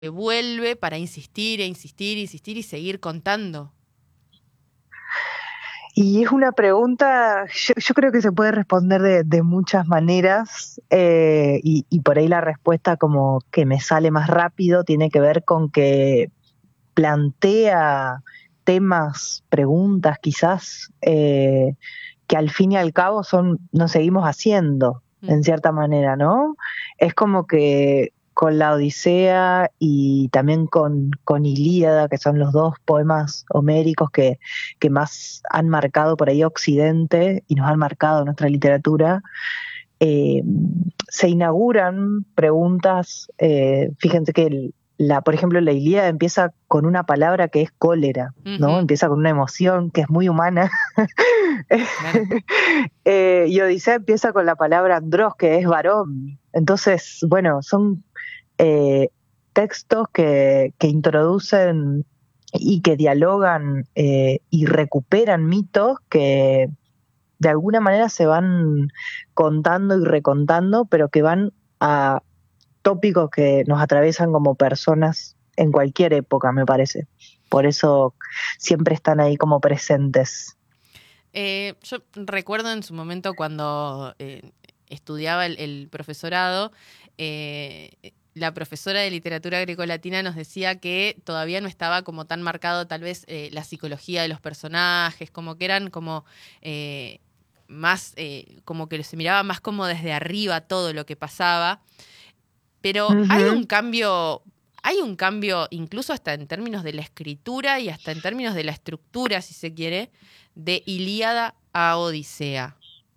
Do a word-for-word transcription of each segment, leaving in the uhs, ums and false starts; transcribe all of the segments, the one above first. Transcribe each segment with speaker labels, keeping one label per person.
Speaker 1: que vuelve para insistir e insistir, insistir y seguir contando?
Speaker 2: Y es una pregunta, yo, yo creo que se puede responder de, de muchas maneras eh, y, y por ahí la respuesta como que me sale más rápido tiene que ver con que plantea temas, preguntas quizás eh, que al fin y al cabo son, nos seguimos haciendo
Speaker 1: Mm.
Speaker 2: en cierta manera, ¿no? Es como que con la Odisea y también con, con Ilíada, que son los dos poemas homéricos que, que más han marcado por ahí Occidente y nos han marcado nuestra literatura, eh, se inauguran preguntas, eh, fíjense que el, la, por ejemplo, la Ilíada empieza con una palabra que es cólera, ¿no?
Speaker 1: Ujú,
Speaker 2: Empieza con una emoción que es muy humana.
Speaker 1: claro.
Speaker 2: eh, y Odisea empieza con la palabra andros, que es varón. Entonces, bueno, son eh, textos que, que introducen y que dialogan eh, y recuperan mitos que de alguna manera se van contando y recontando, pero que van a tópicos que nos atraviesan como personas en cualquier época, me parece. Por eso siempre están ahí como presentes.
Speaker 1: Eh, yo recuerdo en su momento cuando eh, estudiaba el, el profesorado, eh, la profesora de literatura grecolatina nos decía que todavía no estaba como tan marcado tal vez eh, la psicología de los personajes, como que eran como eh, más, eh, como que se miraba más como desde arriba todo lo que pasaba. Pero hay un
Speaker 2: Ujú.
Speaker 1: cambio, hay un cambio incluso hasta en términos de la escritura y hasta en términos de la estructura, si se quiere, de Ilíada a Odisea,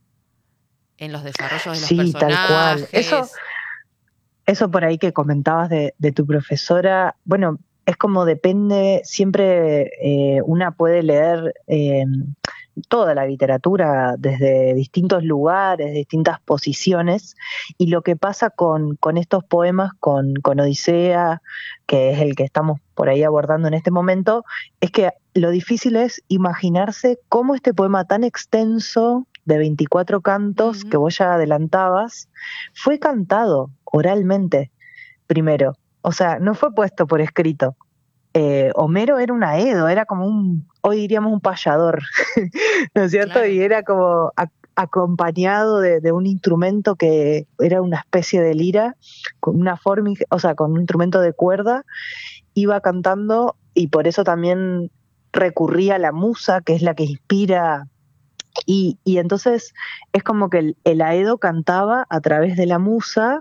Speaker 1: en los desarrollos de los
Speaker 2: Sí, tal cual. Eso,
Speaker 1: personajes.
Speaker 2: eso por ahí que comentabas de, de tu profesora, bueno, es como depende, siempre eh, una puede leer eh, toda la literatura desde distintos lugares, distintas posiciones, y lo que pasa con, con estos poemas, con, con Odisea, que es el que estamos por ahí abordando en este momento, es que lo difícil es imaginarse cómo este poema tan extenso, de veinticuatro cantos, que
Speaker 1: Ujú,
Speaker 2: vos ya adelantabas, fue cantado oralmente primero. O sea, no fue puesto por escrito. Eh, Homero era un aedo, era como un, hoy diríamos un payador, ¿no es cierto?
Speaker 1: claro.
Speaker 2: Y era como a- acompañado de, de un instrumento que era una especie de lira, con una forma, o sea, con un instrumento de cuerda, iba cantando y por eso también recurría a la musa, que es la que inspira. Y, y entonces es como que el, el aedo cantaba a través de la musa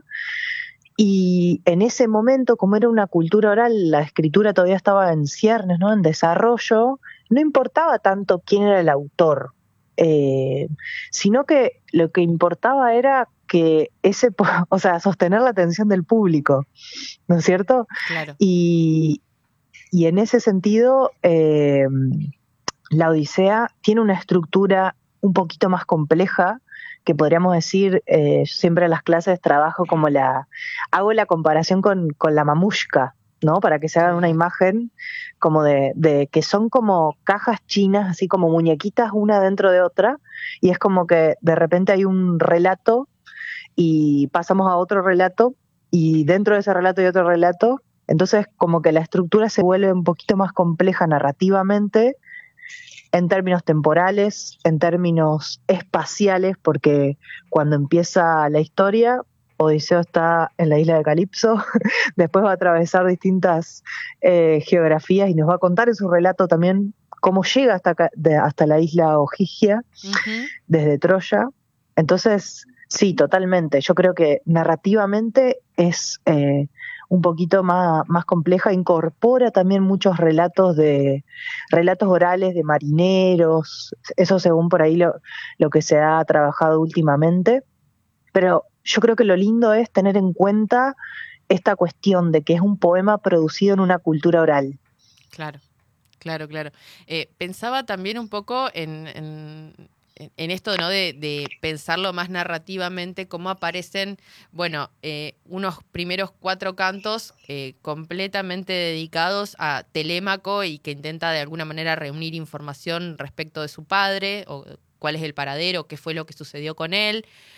Speaker 2: y en ese momento, como era una cultura oral, la escritura todavía estaba en ciernes, ¿no? En desarrollo, no importaba tanto quién era el autor, eh, sino que lo que importaba era que ese, o sea, sostener la atención del público, ¿no es cierto?
Speaker 1: Claro.
Speaker 2: Y, y en ese sentido, eh, la Odisea tiene una estructura un poquito más compleja, que podríamos decir, eh, yo siempre en las clases trabajo como la, hago la comparación con, con la mamushka, ¿no? Para que se hagan una
Speaker 1: Claro.
Speaker 2: imagen como de, de que son como cajas chinas, así como muñequitas una dentro de otra, y es como que de repente hay un relato y pasamos a otro relato, y dentro de ese relato hay otro relato, entonces como que la estructura se vuelve un poquito más compleja narrativamente en términos temporales, en términos espaciales, porque cuando empieza la historia, Odiseo está en la isla de Calipso, después va a atravesar distintas eh, geografías y nos va a contar en su relato también cómo llega hasta, de, hasta la isla Ogygia,
Speaker 1: Ujú.
Speaker 2: desde Troya. Entonces, sí, totalmente. Yo creo que narrativamente es eh, un poquito más, más compleja, incorpora también muchos relatos de relatos orales de marineros, eso según por ahí lo, lo que se ha trabajado últimamente, pero yo creo que lo lindo es tener en cuenta esta cuestión de que es un poema producido en una cultura oral.
Speaker 1: Claro. Claro, claro. Eh, pensaba también un poco en, en, en esto, ¿no? De, de pensarlo más narrativamente, cómo aparecen, bueno, eh, unos primeros cuatro cantos eh, completamente dedicados a Telémaco y que intenta de alguna manera reunir información respecto de su padre, o cuál es el paradero, qué fue lo que sucedió con él.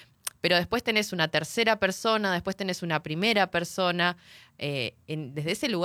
Speaker 1: pero después tenés una tercera persona, después tenés una primera persona, eh, en, desde ese lugar